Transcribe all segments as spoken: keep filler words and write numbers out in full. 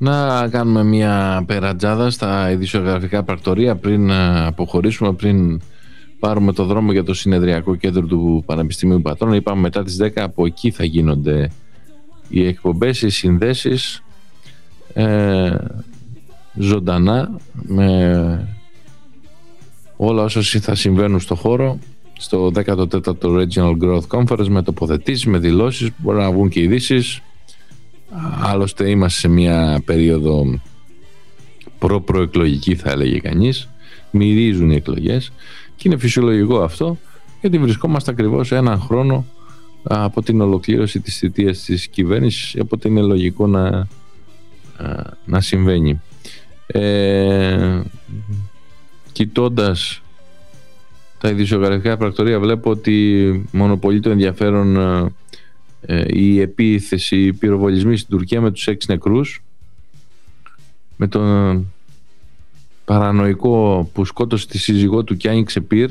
Να κάνουμε μια περατζάδα στα ειδησιογραφικά πρακτορία πριν αποχωρήσουμε, πριν πάρουμε το δρόμο για το συνεδριακό κέντρο του Πανεπιστημίου Πατρών. Είπαμε μετά τις δέκα από εκεί θα γίνονται οι εκπομπές, οι συνδέσεις ε, ζωντανά με όλα όσα θα συμβαίνουν στο χώρο, στο δέκατο τέταρτο Regional Growth Conference, με τοποθετήσεις, με δηλώσεις, μπορεί να βγουν και ειδήσεις. Άλλωστε είμαστε σε μια περίοδο προ-προεκλογική, θα έλεγε κανείς. Μυρίζουν οι εκλογές και είναι φυσιολογικό αυτό, γιατί βρισκόμαστε ακριβώς έναν χρόνο από την ολοκλήρωση της θητείας της κυβέρνησης, οπότε είναι λογικό να, να συμβαίνει. Ε, κοιτώντας τα ειδησιογραφικά πρακτορία, βλέπω ότι μονοπολεί το ενδιαφέρον ε, η επίθεση, οι πυροβολισμοί στην Τουρκία με τους έξι νεκρούς, με τον παρανοϊκό που σκότωσε τη σύζυγό του και άνοιξε πυρ.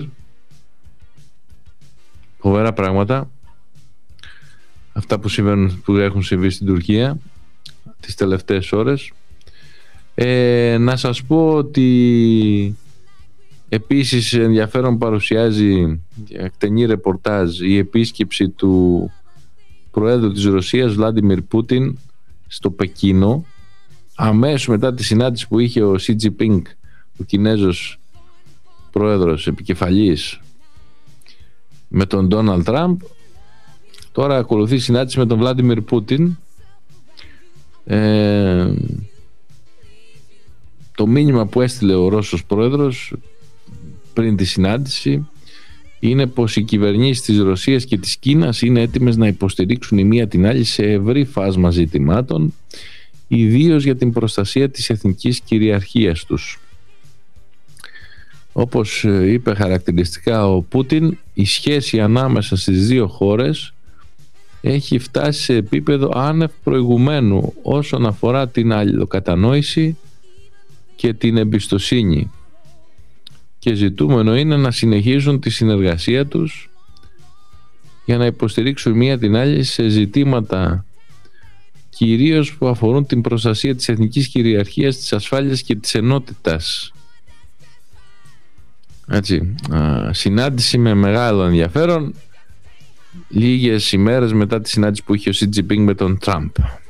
Φοβερά πράγματα αυτά που, συμβαίνουν, που έχουν συμβεί στην Τουρκία τις τελευταίες ώρες. Ε, να σας πω ότι επίσης ενδιαφέρον παρουσιάζει εκτενή ρεπορτάζ η επίσκεψη του Προέδρου της Ρωσίας Βλάντιμιρ Πούτιν στο Πεκίνο, αμέσως μετά τη συνάντηση που είχε ο Σι Τζινπίνγκ, ο Κινέζος πρόεδρος επικεφαλής, με τον Ντόναλντ Τραμπ. Τώρα ακολουθεί συνάντηση με τον Βλάντιμιρ Πούτιν. ε, Το μήνυμα που έστειλε ο Ρώσος πρόεδρος πριν τη συνάντηση είναι πως οι κυβερνήσεις της Ρωσίας και της Κίνας είναι έτοιμες να υποστηρίξουν η μία την άλλη σε ευρύ φάσμα ζητημάτων, ιδίως για την προστασία της εθνικής κυριαρχίας τους. Όπως είπε χαρακτηριστικά ο Πούτιν, η σχέση ανάμεσα στις δύο χώρες έχει φτάσει σε επίπεδο άνευ προηγουμένου όσον αφορά την αλληλοκατανόηση και την εμπιστοσύνη, και ζητούμενο είναι να συνεχίζουν τη συνεργασία τους για να υποστηρίξουν μία την άλλη σε ζητήματα κυρίως που αφορούν την προστασία της εθνικής κυριαρχίας, της ασφάλειας και της ενότητας. Έτσι, α, συνάντηση με μεγάλο ενδιαφέρον λίγες ημέρες μετά τη συνάντηση που είχε ο Σι Τζινπίνγκ με τον Τραμπ.